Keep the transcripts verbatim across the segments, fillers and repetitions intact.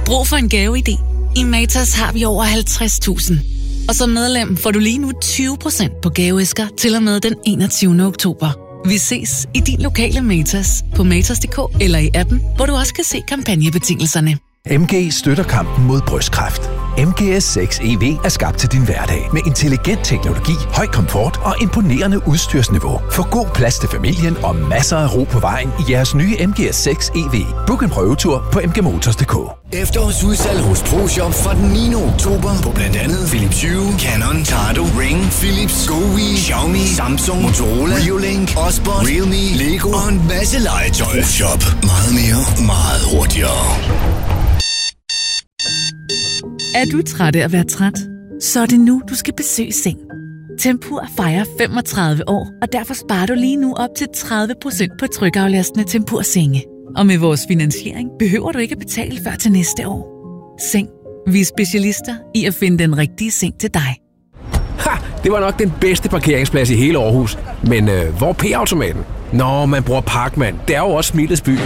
Brug for en gaveidé? I Matas har vi over halvtreds tusind. Og som medlem får du lige nu tyve procent på gaveæsker til og med den enogtyvende oktober. Vi ses i din lokale Matas på matas punktum d k eller i appen, hvor du også kan se kampagnebetingelserne. M G støtter kampen mod brystkræft. M G S seks E V er skabt til din hverdag med intelligent teknologi, høj komfort og imponerende udstyrsniveau. Få god plads til familien og masser af ro på vejen i jeres nye M G S seks E V. Book en prøvetur på m g motors punktum d k. Efterårsudsalg hos ProShop fra den niende oktober på blandt andet Philips Hue, Canon, Tado, Ring, Philips, GoWi, Xiaomi, Samsung, Motorola, Reolink, Osborne, Realme, Lego og en masse legetøj. ProShop. Meget mere, meget hurtigere. Er du træt af at være træt? Så er det nu, du skal besøge Seng. Tempur fejrer femogtredive år, og derfor sparer du lige nu op til tredive procent på trykaflastende Tempur-senge. Og med vores finansiering behøver du ikke at betale før til næste år. Seng. Vi er specialister i at finde den rigtige seng til dig. Ha! Det var nok den bedste parkeringsplads i hele Aarhus. Men øh, hvor er P-automaten? Nå, man bruger Parkman. Det er jo også Smilets by.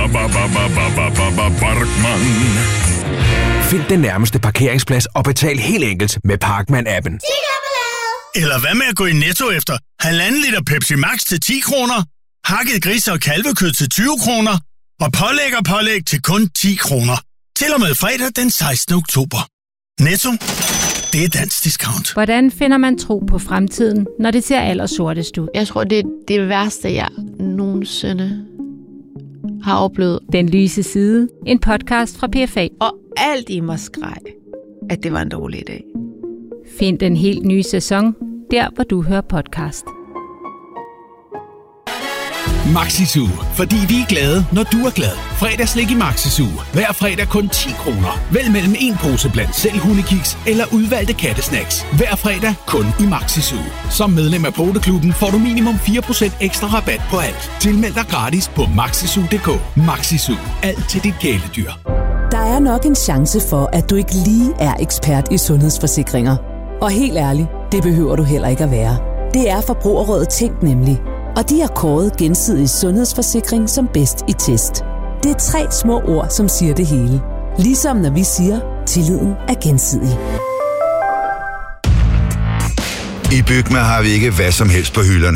Parkman. Find den nærmeste parkeringsplads og betal helt enkelt med Parkman-appen. Eller hvad med at gå i Netto efter halvanden liter Pepsi Max til ti kroner, hakket gris- og kalvekød til tyve kroner og pålæg og pålæg til kun ti kroner. Til og med fredag den sekstende oktober. Netto, det er dansk discount. Hvordan finder man tro på fremtiden, når det ser allersortest ud? Jeg tror, det er det værste, jeg nogensinde har oplevet. Den lyse side. En podcast fra P F A. Og alt i mig skreg, at det var en dårlig dag. Find den helt nye sæson, der hvor du hører podcast. Maxi-Zoo, fordi vi er glade, når du er glad. Fredagslik i Maxi-Zoo. Hver fredag kun ti kroner. Vælg mellem en pose blandt selv hundekiks eller udvalgte kattesnacks. Hver fredag kun i Maxi-Zoo. Som medlem af Poteklubben får du minimum fire procent ekstra rabat på alt. Tilmeld dig gratis på maxizoo punktum d k. Maxi-Zoo. Alt til dit kæledyr. Der er nok en chance for, at du ikke lige er ekspert i sundhedsforsikringer. Og helt ærligt, det behøver du heller ikke at være. Det er Forbrugerrådet Tænk nemlig. Og de har kåret Gensidig Sundhedsforsikring som bedst i test. Det er tre små ord, som siger det hele. Ligesom når vi siger, tilliden er gensidig. I Bygma har vi ikke hvad som helst på hylderne.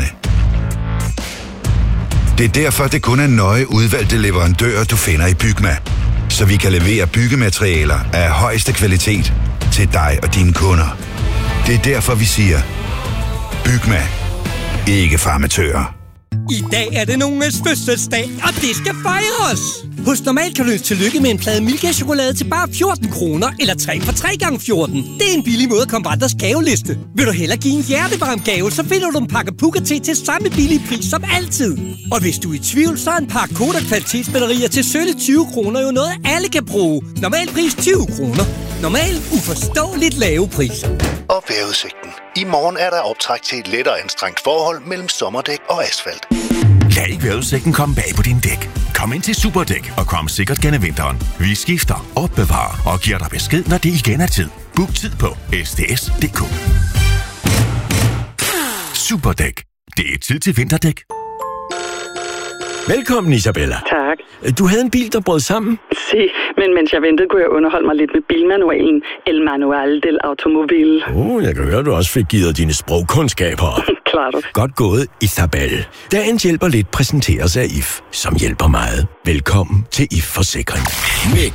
Det er derfor, det kun er nøje udvalgte leverandører, du finder i Bygma. Så vi kan levere byggematerialer af højeste kvalitet til dig og dine kunder. Det er derfor, vi siger, Bygma. Ikke farmatører. I dag er det nogens fødselsdag, og det skal fejres! Hos Normal kan du ønske tillykke med en plade Milka-chokolade til bare fjorten kroner, eller tre for tre gange fjorten. Det er en billig måde at komme på andres gaveliste. Vil du hellere give en hjertevarm gave, så finder du en pakke Puka-te til samme billige pris som altid. Og hvis du er i tvivl, så er en pakke Koda kvalitetsbatterier til sølle tyve kroner jo noget, alle kan bruge. Normal pris tyve kroner. Normal uforståeligt lave priser. Og vejrudsigten. I morgen er der optræk til et lettere anstrengt forhold mellem sommerdæk og asfalt. Lad ikke vejrudsigten komme bag på din dæk. Kom ind til Superdæk og kom sikkert gennem vinteren. Vi skifter, opbevarer og giver dig besked, når det igen er tid. Book tid på s t s punktum d k. Superdæk. Det er tid til vinterdæk. Velkommen, Isabella. Tak. Du havde en bil, der brød sammen? Si, men mens jeg ventede, kunne jeg underholde mig lidt med bilmanualen. El Manual del Automobil. Åh, oh, jeg kan høre, du også fik givet dine sprogkundskaber. Klart. Godt gået, Isabella. Dagens hjælper lidt præsenteres af I F, som hjælper meget. Velkommen til I F Forsikring. Med